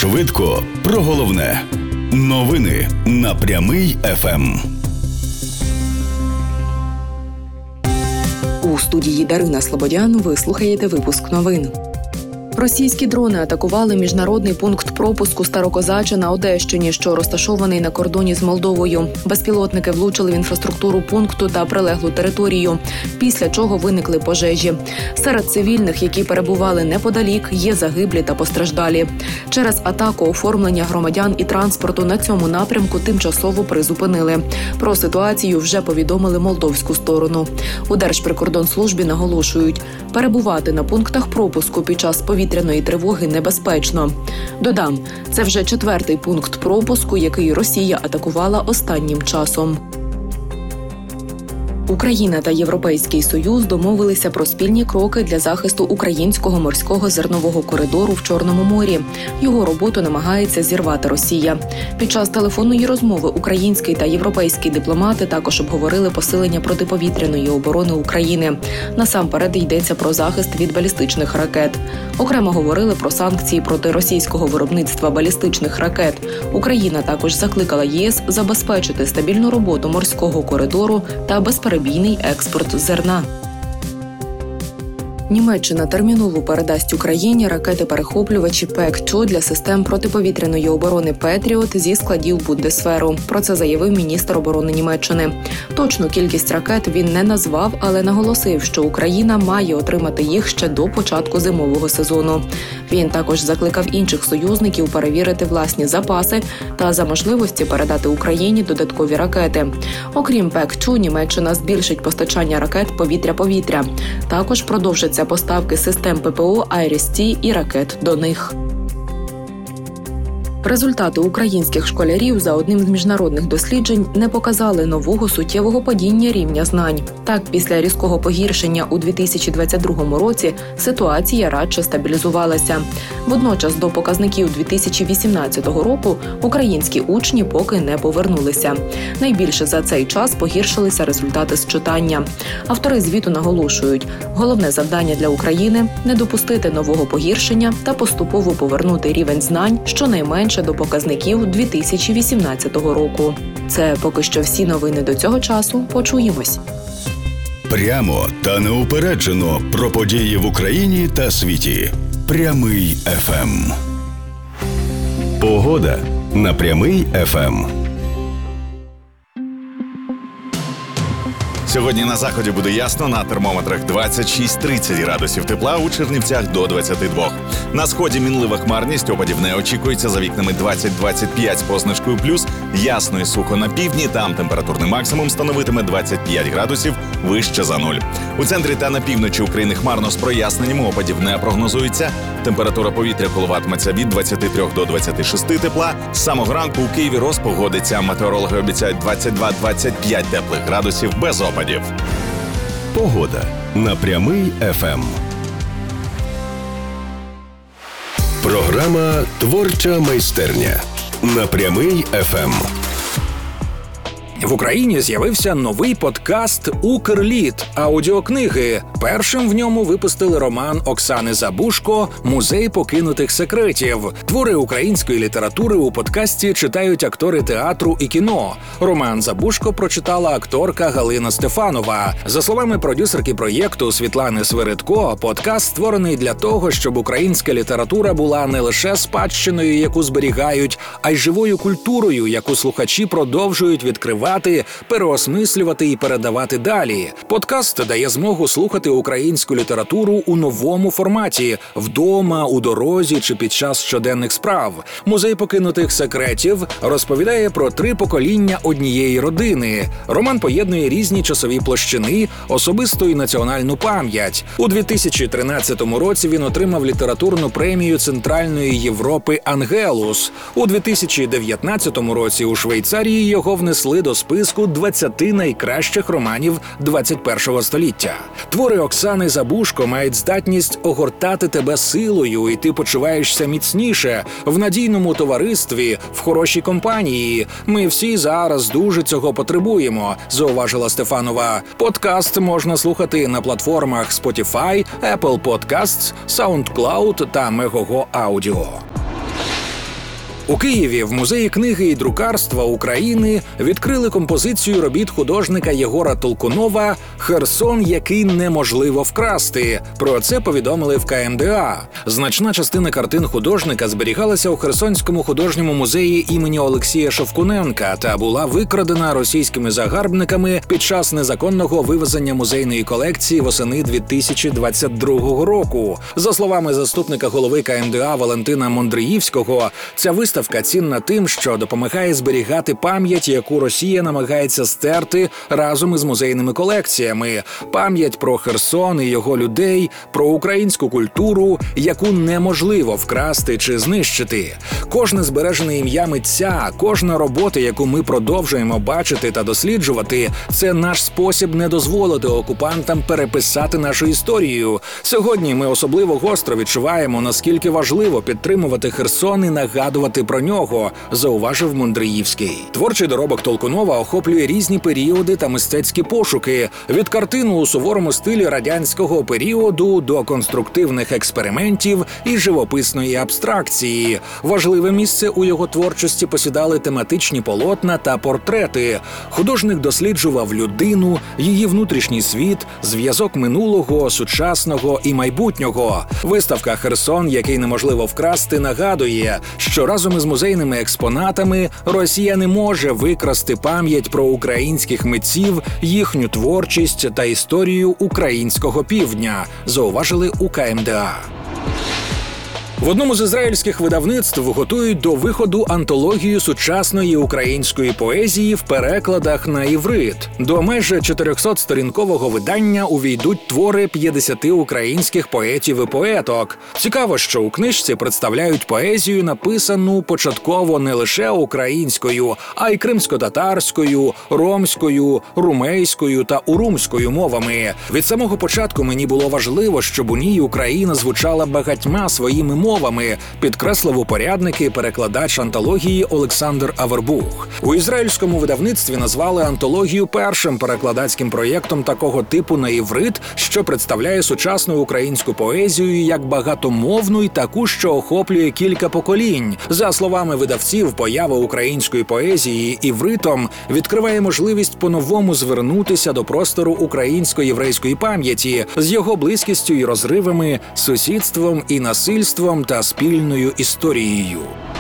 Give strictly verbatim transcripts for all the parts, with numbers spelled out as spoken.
Швидко про головне. Новини на Прямий еф ем. У студії Дарина Слободян ви слухаєте випуск новин. Російські дрони атакували міжнародний пункт пропуску Старокозаче на Одещині, що розташований на кордоні з Молдовою. Безпілотники влучили в інфраструктуру пункту та прилеглу територію, після чого виникли пожежі. Серед цивільних, які перебували неподалік, є загиблі та постраждалі. Через атаку оформлення громадян і транспорту на цьому напрямку тимчасово призупинили. Про ситуацію вже повідомили молдовську сторону. У Держприкордонслужбі наголошують, перебувати на пунктах пропуску під час повітряної тривоги небезпечно. Додам, це вже четвертий пункт пропуску, який Росія атакувала останнім часом. Україна та Європейський Союз домовилися про спільні кроки для захисту українського морського зернового коридору в Чорному морі. Його роботу намагається зірвати Росія. Під час телефонної розмови український та європейські дипломати також обговорили посилення протиповітряної оборони України. Насамперед йдеться про захист від балістичних ракет. Окремо говорили про санкції проти російського виробництва балістичних ракет. Україна також закликала ЄС забезпечити стабільну роботу морського коридору та безперебійний Бійний експорт зерна. Німеччина терміново передасть Україні ракети-перехоплювачі ПЕК-2 для систем протиповітряної оборони «Петріот» зі складів Бундесверу. Про це заявив міністр оборони Німеччини. Точну кількість ракет він не назвав, але наголосив, що Україна має отримати їх ще до початку зимового сезону. Він також закликав інших союзників перевірити власні запаси та за можливості передати Україні додаткові ракети. Окрім ПЕК-2, Німеччина збільшить постачання ракет повітря-повітря. Також продовжиться поставки систем ППО «Айріс-Ті» і ракет до них. Результати українських школярів за одним з міжнародних досліджень не показали нового суттєвого падіння рівня знань. Так, після різкого погіршення у дві тисячі двадцять другому році ситуація радше стабілізувалася. Водночас до показників дві тисячі вісімнадцятого року українські учні поки не повернулися. Найбільше за цей час погіршилися результати з читання. Автори звіту наголошують, головне завдання для України – не допустити нового погіршення та поступово повернути рівень знань щонайменше до показників дві тисячі вісімнадцятого року. Це поки що всі новини до цього часу. Почуємось. Прямо та неупереджено про події в Україні та світі. Прямий еф ем. Погода на Прямий еф ем. Сьогодні на заході буде ясно, на термометрах двадцять шість - тридцять градусів тепла, у Чернівцях до двадцяти двох. На сході мінлива хмарність, опадів не очікується, за вікнами двадцять - двадцять п'ять з позначкою плюс, ясно і сухо на півдні, там температурний максимум становитиме двадцять п'ять градусів, вище за нуль. У центрі та на півночі України хмарно з проясненнями, опадів не прогнозується. Температура повітря коливатиметься від двадцяти трьох до двадцяти шести тепла. З самого ранку у Києві розпогодиться, метеорологи обіцяють двадцять два - двадцять п'ять теплих градусів без опадів. Погода на Прямий еф ем. Програма «Творча майстерня» на Прямий еф ем. В Україні з'явився новий подкаст «Укрліт» – аудіокниги. Першим в ньому випустили роман Оксани Забушко «Музей покинутих секретів». Твори української літератури у подкасті читають актори театру і кіно. Роман Забушко прочитала акторка Галина Стефанова. За словами продюсерки проєкту Світлани Свиридко, подкаст створений для того, щоб українська література була не лише спадщиною, яку зберігають, а й живою культурою, яку слухачі продовжують відкривати, переосмислювати і передавати далі. Подкаст дає змогу слухати українську літературу у новому форматі – вдома, у дорозі чи під час щоденних справ. «Музей покинутих секретів» розповідає про три покоління однієї родини. Роман поєднує різні часові площини, особисту і національну пам'ять. У дві тисячі тринадцятому році він отримав літературну премію Центральної Європи «Ангелус». У дві тисячі дев'ятнадцятому році у Швейцарії його внесли до списку двадцяти найкращих романів двадцять першого століття. Твори Оксани Забушко мають здатність огортати тебе силою, і ти почуваєшся міцніше, в надійному товаристві, в хорошій компанії. Ми всі зараз дуже цього потребуємо, зауважила Стефанова. Подкаст можна слухати на платформах Spotify, Apple Podcasts, SoundCloud та Megogo Audio. У Києві в Музеї книги і друкарства України відкрили композицію робіт художника Єгора Толкунова «Херсон, який неможливо вкрасти». Про це повідомили в ка ем де а. Значна частина картин художника зберігалася у Херсонському художньому музеї імені Олексія Шовкуненка та була викрадена російськими загарбниками під час незаконного вивезення музейної колекції восени дві тисячі двадцять другого року. За словами заступника голови ка ем де а Валентина Мондриївського, ця виставка цінна тим, що допомагає зберігати пам'ять, яку Росія намагається стерти разом із музейними колекціями. Пам'ять про Херсон і його людей, про українську культуру, яку неможливо вкрасти чи знищити. Кожне збережене ім'я митця, кожна робота, яку ми продовжуємо бачити та досліджувати, це наш спосіб не дозволити окупантам переписати нашу історію. Сьогодні ми особливо гостро відчуваємо, наскільки важливо підтримувати Херсон і нагадувати про нього, зауважив Мондриївський. Творчий доробок Толкунова охоплює різні періоди та мистецькі пошуки – від картин у суворому стилі радянського періоду до конструктивних експериментів і живописної абстракції. Важливе місце у його творчості посідали тематичні полотна та портрети. Художник досліджував людину, її внутрішній світ, зв'язок минулого, сучасного і майбутнього. Виставка «Херсон, який неможливо вкрасти» нагадує, що разом із музейними експонатами Росія не може викрасти пам'ять про українських митців, їхню творчість та історію українського півдня, зауважили у ка ем де а. В одному з ізраїльських видавництв готують до виходу антологію сучасної української поезії в перекладах на іврит. До майже чотирьохсотсторінкового видання увійдуть твори п'ятдесяти українських поетів і поеток. Цікаво, що у книжці представляють поезію, написану початково не лише українською, а й кримсько-татарською, ромською, румейською та урумською мовами. Від самого початку мені було важливо, щоб у ній Україна звучала багатьма своїми мовами, Мовами, підкреслив упорядник і перекладач антології Олександр Авербух. У ізраїльському видавництві назвали антологію першим перекладацьким проєктом такого типу на іврит, що представляє сучасну українську поезію як багатомовну і таку, що охоплює кілька поколінь. За словами видавців, поява української поезії івритом відкриває можливість по-новому звернутися до простору українсько-єврейської пам'яті з його близькістю і розривами, сусідством і насильством та спільною історією.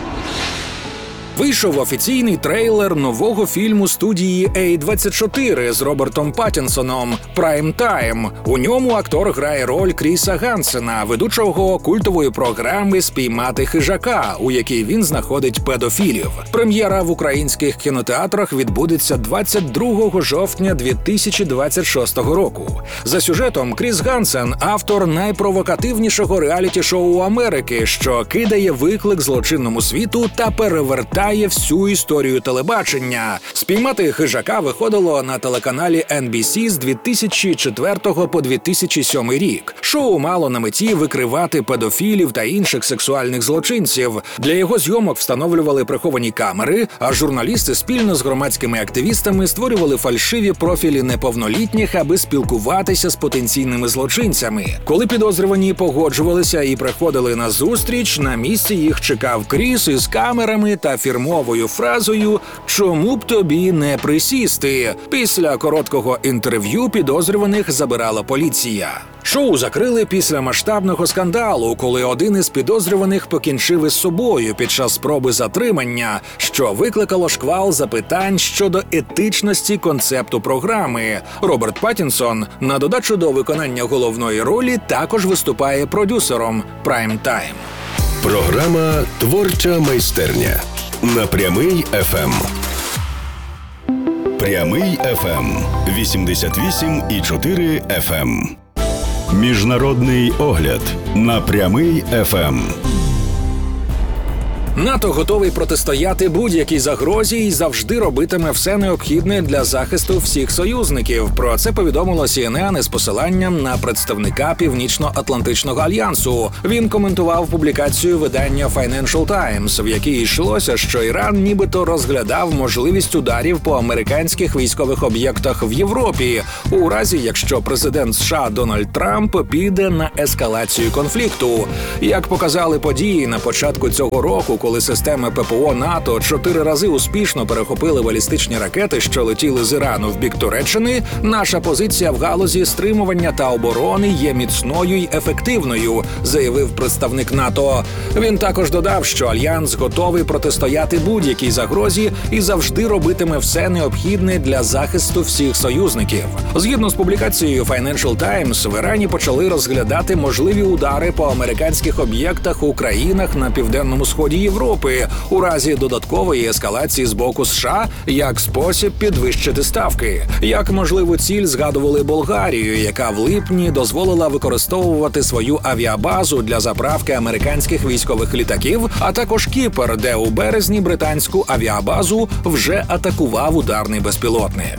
Вийшов офіційний трейлер нового фільму студії ей двадцять чотири з Робертом Паттінсоном «Прайм Тайм». У ньому актор грає роль Кріса Гансена, ведучого культової програми «Спіймати хижака», у якій він знаходить педофілів. Прем'єра в українських кінотеатрах відбудеться двадцять другого жовтня дві тисячі двадцять шостого року. За сюжетом Кріс Гансен – автор найпровокативнішого реаліті-шоу Америки, що кидає виклик злочинному світу та перевертає всю історію телебачення. «Спіймати хижака» виходило на телеканалі ен бі сі з дві тисячі четвертого по дві тисячі сьомий рік. Шоу мало на меті викривати педофілів та інших сексуальних злочинців. Для його зйомок встановлювали приховані камери, а журналісти спільно з громадськими активістами створювали фальшиві профілі неповнолітніх, аби спілкуватися з потенційними злочинцями. Коли підозрювані погоджувалися і приходили на зустріч, на місці їх чекав Кріс із камерами та фірмовою фразою «Чому б тобі не присісти?». Після короткого інтерв'ю підозрюваних забирала поліція. Шоу закрили після масштабного скандалу, коли один із підозрюваних покінчив із собою під час спроби затримання, що викликало шквал запитань щодо етичності концепту програми. Роберт Паттінсон, на додачу до виконання головної ролі, також виступає продюсером «Прайм Тайм». Програма «Творча майстерня» на Прямий еф ем. Прямий еф ем – вісімдесят вісім і чотири еф ем. Міжнародний огляд на Прямий еф ем. НАТО готовий протистояти будь-якій загрозі і завжди робитиме все необхідне для захисту всіх союзників. Про це повідомило сі ен ен із посиланням на представника Північно-Атлантичного альянсу. Він коментував публікацію видання Financial Times, в якій йшлося, що Іран нібито розглядав можливість ударів по американських військових об'єктах в Європі, у разі якщо президент США Дональд Трамп піде на ескалацію конфлікту. Як показали події на початку цього року, коли системи ППО НАТО чотири рази успішно перехопили балістичні ракети, що летіли з Ірану в бік Туреччини, наша позиція в галузі стримування та оборони є міцною й ефективною, заявив представник НАТО. Він також додав, що альянс готовий протистояти будь-якій загрозі і завжди робитиме все необхідне для захисту всіх союзників. Згідно з публікацією Financial Times, в Ірані почали розглядати можливі удари по американських об'єктах у країнах на південному сході Європи у разі додаткової ескалації з боку США як спосіб підвищити ставки. Як можливу ціль згадували Болгарію, яка в липні дозволила використовувати свою авіабазу для заправки американських військових літаків, а також Кіпр, де у березні британську авіабазу вже атакував ударний безпілотник.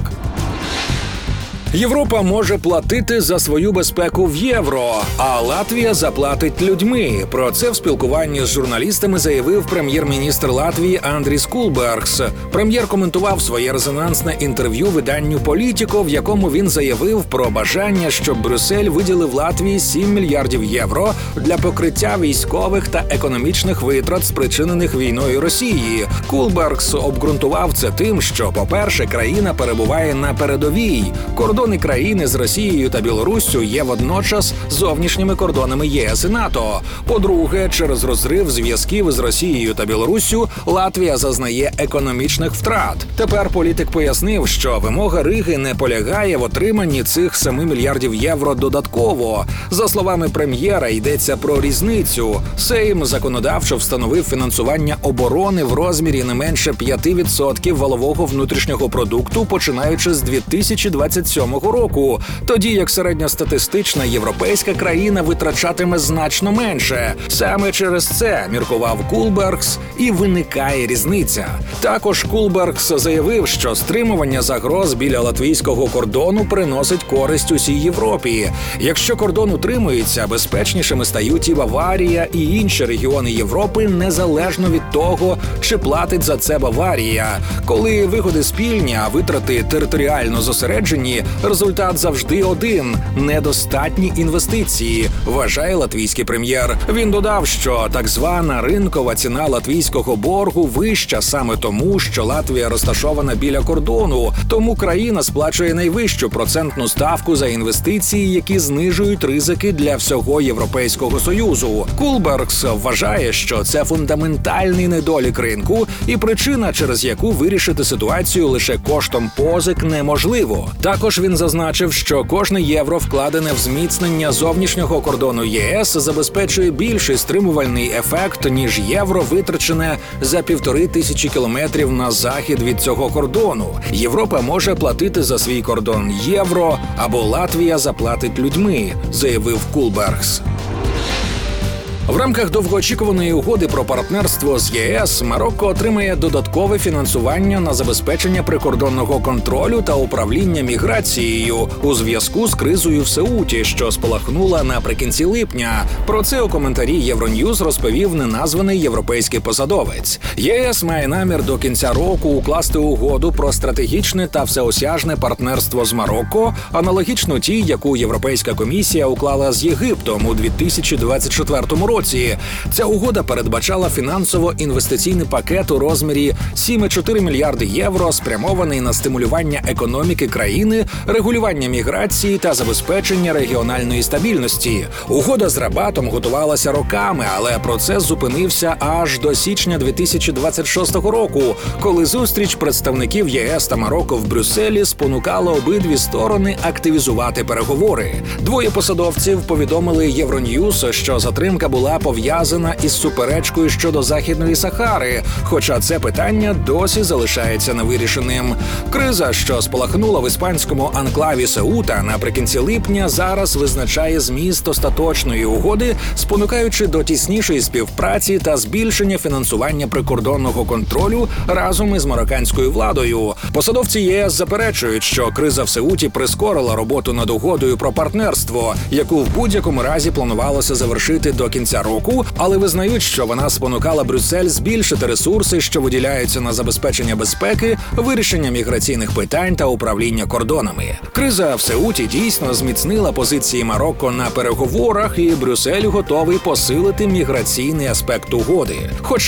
Європа може платити за свою безпеку в євро, а Латвія заплатить людьми. Про це в спілкуванні з журналістами заявив прем'єр-міністр Латвії Андріс Кулбергс. Прем'єр коментував своє резонансне інтерв'ю виданню «Політіко», в якому він заявив про бажання, щоб Брюссель виділив Латвії сім мільярдів євро для покриття військових та економічних витрат, спричинених війною Росії. Кулбергс обґрунтував це тим, що, по-перше, країна перебуває на передовій. Кордон Кордони країни з Росією та Білоруссю є водночас зовнішніми кордонами ЄС і НАТО. По-друге, через розрив зв'язків з Росією та Білоруссю Латвія зазнає економічних втрат. Тепер політик пояснив, що вимога Риги не полягає в отриманні цих семи мільярдів євро додатково. За словами прем'єра, йдеться про різницю. Сейм законодавчо встановив фінансування оборони в розмірі не менше п'яти відсотків валового внутрішнього продукту, починаючи з дві тисячі двадцять сьомого року, тоді як середньостатистична європейська країна витрачатиме значно менше. Саме через це, міркував Кулбергс, і виникає різниця. Також Кулбергс заявив, що стримування загроз біля латвійського кордону приносить користь усій Європі. Якщо кордон утримується, безпечнішими стають і Баварія, і інші регіони Європи, незалежно від того, чи платить за це Баварія. Коли вигоди спільні, а витрати територіально зосереджені, результат завжди один – недостатні інвестиції, вважає латвійський прем'єр. Він додав, що так звана ринкова ціна латвійського боргу вища саме тому, що Латвія розташована біля кордону, тому країна сплачує найвищу процентну ставку за інвестиції, які знижують ризики для всього Європейського Союзу. Кулбергс вважає, що це фундаментальний недолік ринку і причина, через яку вирішити ситуацію лише коштом позик неможливо. Також він зазначив, що кожне євро, вкладене в зміцнення зовнішнього кордону ЄС, забезпечує більший стримувальний ефект, ніж євро, витрачене за півтори тисячі кілометрів на захід від цього кордону. Європа може платити за свій кордон євро, або Латвія заплатить людьми, заявив Кулбергс. В рамках довгоочікуваної угоди про партнерство з ЄС Марокко отримає додаткове фінансування на забезпечення прикордонного контролю та управління міграцією у зв'язку з кризою в Сеуті, що спалахнула наприкінці липня. Про це у коментарі Євроньюз розповів неназваний європейський посадовець. ЄС має намір до кінця року укласти угоду про стратегічне та всеосяжне партнерство з Марокко, аналогічно тій, яку Європейська комісія уклала з Єгиптом у дві тисячі двадцять четвертому році. Ця угода передбачала фінансово-інвестиційний пакет у розмірі сім цілих чотири мільярди євро, спрямований на стимулювання економіки країни, регулювання міграції та забезпечення регіональної стабільності. Угода з Рабатом готувалася роками, але процес зупинився аж до січня дві тисячі двадцять шостого року, коли зустріч представників ЄС та Марокко в Брюсселі спонукала обидві сторони активізувати переговори. Двоє посадовців повідомили Євроньюз, що затримка була пов'язана із суперечкою щодо Західної Сахари, хоча це питання досі залишається невирішеним. Криза, що спалахнула в іспанському анклаві Сеута наприкінці липня, зараз визначає зміст остаточної угоди, спонукаючи до тіснішої співпраці та збільшення фінансування прикордонного контролю разом із марокканською владою. Посадовці ЄС заперечують, що криза в Сеуті прискорила роботу над угодою про партнерство, яку в будь-якому разі планувалося завершити до кінця року, але визнають, що вона спонукала Брюссель збільшити ресурси, що виділяються на забезпечення безпеки, вирішення міграційних питань та управління кордонами. Криза в Сеуті дійсно зміцнила позиції Марокко на переговорах, і Брюссель готовий посилити міграційний аспект угоди. Хоча